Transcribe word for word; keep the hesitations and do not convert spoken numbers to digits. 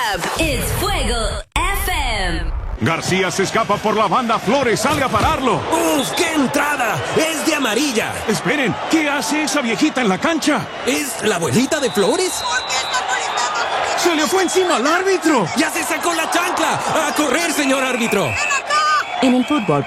up. It's Fuego F M. García se escapa por la banda, Flores sale a pararlo. ¡Uf, qué entrada! ¡Es de amarilla! Esperen, ¿qué hace esa viejita en la cancha? ¿Es la abuelita de Flores? ¡Se le fue encima al árbitro! ¡Ya se sacó la chancla! ¡A correr, señor árbitro! En el fútbol